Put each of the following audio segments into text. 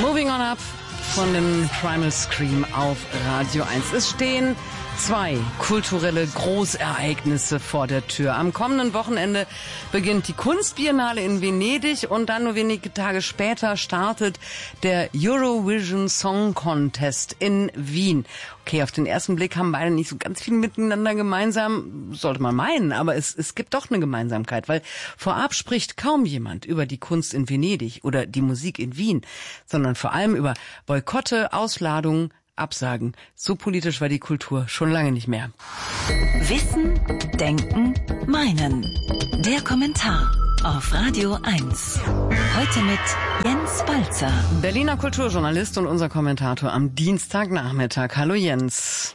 Moving on up von dem Primal Scream auf Radio 1. Es stehen 2 kulturelle Großereignisse vor der Tür. Am kommenden Wochenende beginnt die Kunstbiennale in Venedig und dann nur wenige Tage später startet der Eurovision Song Contest in Wien. Okay, auf den ersten Blick haben beide nicht so ganz viel miteinander gemeinsam, sollte man meinen, aber es gibt doch eine Gemeinsamkeit, weil vorab spricht kaum jemand über die Kunst in Venedig oder die Musik in Wien, sondern vor allem über Boykotte, Ausladungen, Absagen. So politisch war die Kultur schon lange nicht mehr. Wissen, Denken, Meinen. Der Kommentar auf Radio 1. Heute mit Jens Balzer. Berliner Kulturjournalist und unser Kommentator am Dienstagnachmittag. Hallo Jens.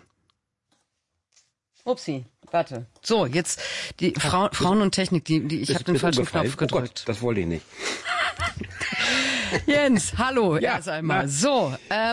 Upsi, warte. So, jetzt die Frauen und Technik, ich habe den falschen Knopf gedrückt. Oh Gott, das wollte ich nicht. Jens, hallo, ja, erst einmal. So,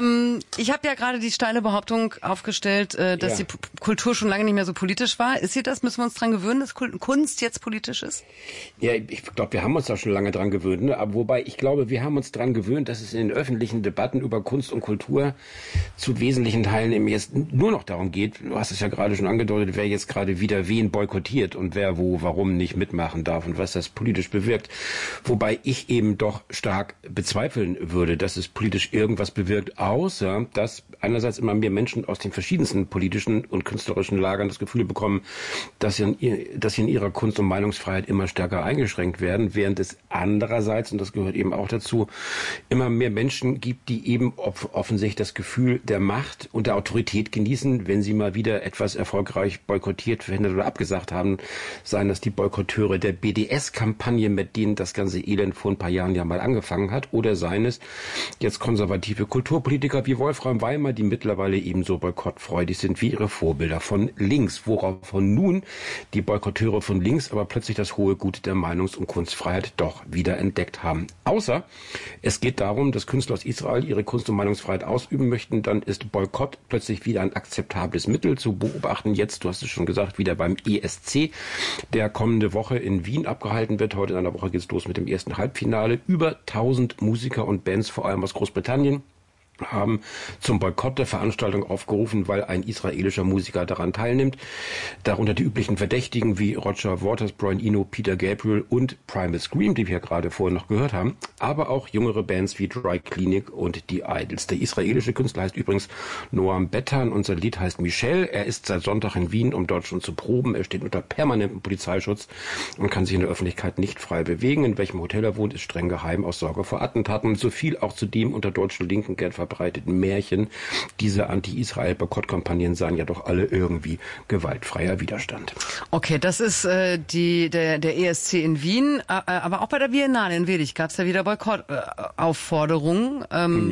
ich habe ja gerade die steile Behauptung aufgestellt, dass die Kultur schon lange nicht mehr so politisch war. Ist sie das? Müssen wir uns dran gewöhnen, dass Kunst jetzt politisch ist? Ja, ich glaube, wir haben uns da schon lange dran gewöhnt. Ne? Aber wobei, ich glaube, wir haben uns dran gewöhnt, dass es in den öffentlichen Debatten über Kunst und Kultur zu wesentlichen Teilen eben jetzt nur noch darum geht, du hast es ja gerade schon angedeutet, wer jetzt gerade wieder wen boykottiert und wer wo, warum nicht mitmachen darf und was das politisch bewirkt. Wobei ich eben doch stark bezweifeln würde, dass es politisch irgendwas bewirkt, außer dass einerseits immer mehr Menschen aus den verschiedensten politischen und künstlerischen Lagern das Gefühl bekommen, dass sie in ihrer Kunst- und Meinungsfreiheit immer stärker eingeschränkt werden, während es andererseits, und das gehört eben auch dazu, immer mehr Menschen gibt, die eben offensichtlich das Gefühl der Macht und der Autorität genießen, wenn sie mal wieder etwas erfolgreich boykottiert, verhindert oder abgesagt haben, seien das die Boykotteure der BDS-Kampagne, mit denen das ganze Elend vor ein paar Jahren ja mal angefangen hat, oder seien es jetzt konservative Kulturpolitiker wie Wolfram Weimar, die mittlerweile ebenso boykottfreudig sind wie ihre Vorbilder von links, woraufhin nun die Boykotteure von links aber plötzlich das hohe Gut der Meinungs- und Kunstfreiheit doch wieder entdeckt haben. Außer es geht darum, dass Künstler aus Israel ihre Kunst- und Meinungsfreiheit ausüben möchten, dann ist Boykott plötzlich wieder ein akzeptables Mittel zu beobachten. Jetzt, du hast es schon gesagt, wieder beim ESC, der kommende Woche in Wien abgehalten wird. Heute in einer Woche geht es los mit dem ersten Halbfinale. Über 1000 Musiker und Bands, vor allem aus Großbritannien, haben zum Boykott der Veranstaltung aufgerufen, weil ein israelischer Musiker daran teilnimmt. Darunter die üblichen Verdächtigen wie Roger Waters, Brian Eno, Peter Gabriel und Primal Scream, die wir gerade vorhin noch gehört haben, aber auch jüngere Bands wie Dry Clinic und die Idols. Der israelische Künstler heißt übrigens Noam Bettan und sein Lied heißt Michel. Er ist seit Sonntag in Wien, um dort schon zu proben. Er steht unter permanentem Polizeischutz und kann sich in der Öffentlichkeit nicht frei bewegen. In welchem Hotel er wohnt, ist streng geheim aus Sorge vor Attentaten. So viel auch zu dem unter deutschen Linken gern verbreiteten Märchen. Diese Anti-Israel-Boykott-Kampagnen seien ja doch alle irgendwie gewaltfreier Widerstand. Okay, das ist der ESC in Wien, aber auch bei der Biennale in Venedig gab es ja wieder Boykottaufforderungen.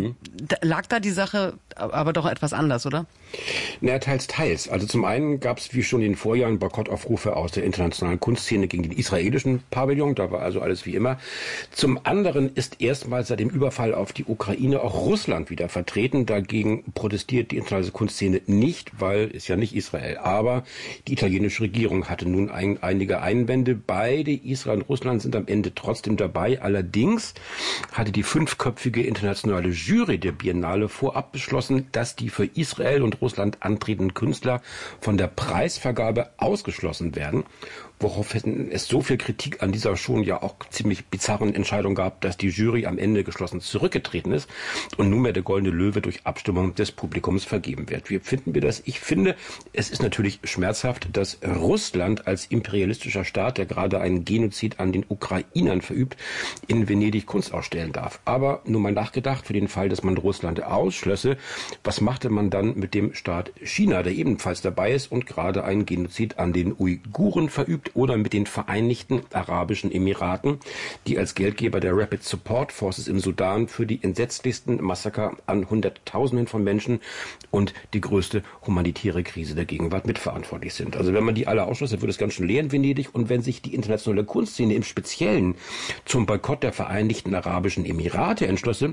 Lag da die Sache aber doch etwas anders, oder? Na, teils. Also zum einen gab es wie schon in den Vorjahren Boykottaufrufe aus der internationalen Kunstszene gegen den israelischen Pavillon, da war also alles wie immer. Zum anderen ist erstmals seit dem Überfall auf die Ukraine auch Russland wieder vertreten. Dagegen protestiert die internationale Kunstszene nicht, weil es ja nicht Israel. Aber die italienische Regierung hatte nun einige Einwände. Beide, Israel und Russland, sind am Ende trotzdem dabei. Allerdings hatte die 5-köpfige internationale Jury der Biennale vorab beschlossen, dass die für Israel und Russland antretenden Künstler von der Preisvergabe ausgeschlossen werden, woraufhin es so viel Kritik an dieser schon ja auch ziemlich bizarren Entscheidung gab, dass die Jury am Ende geschlossen zurückgetreten ist und nunmehr der Goldene Löwe durch Abstimmung des Publikums vergeben wird. Wie finden wir das? Ich finde, es ist natürlich schmerzhaft, dass Russland als imperialistischer Staat, der gerade einen Genozid an den Ukrainern verübt, in Venedig Kunst ausstellen darf. Aber nur mal nachgedacht, für den Fall, dass man Russland ausschlösse, was machte man dann mit dem Staat China, der ebenfalls dabei ist und gerade einen Genozid an den Uiguren verübt, oder mit den Vereinigten Arabischen Emiraten, die als Geldgeber der Rapid Support Forces im Sudan für die entsetzlichsten Massaker an Hunderttausenden von Menschen und die größte humanitäre Krise der Gegenwart mitverantwortlich sind. Also wenn man die alle ausschließt, dann würde es ganz schön leer in Venedig. Und wenn sich die internationale Kunstszene im Speziellen zum Boykott der Vereinigten Arabischen Emirate entschlösse,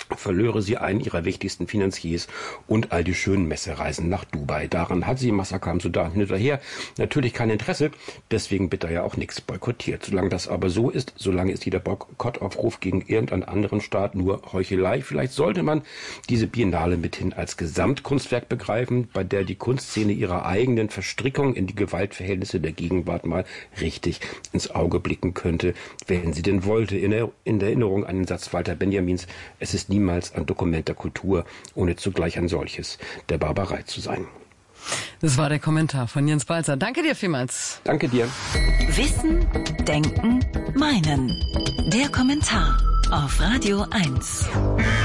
verlöre sie einen ihrer wichtigsten Finanziers und all die schönen Messereisen nach Dubai. Daran hat sie im Massaker am Sudan hinterher natürlich kein Interesse, deswegen wird da ja auch nichts boykottiert. Solange das aber so ist, solange ist jeder Boykottaufruf gegen irgendeinen anderen Staat nur Heuchelei. Vielleicht sollte man diese Biennale mithin als Gesamtkunstwerk begreifen, bei der die Kunstszene ihrer eigenen Verstrickung in die Gewaltverhältnisse der Gegenwart mal richtig ins Auge blicken könnte, wenn sie denn wollte. In der Erinnerung an den Satz Walter Benjamins: Es ist niemals ein Dokument der Kultur, ohne zugleich ein solches der Barbarei zu sein. Das war der Kommentar von Jens Balzer. Danke dir vielmals. Danke dir. Wissen, Denken, Meinen. Der Kommentar auf Radio 1.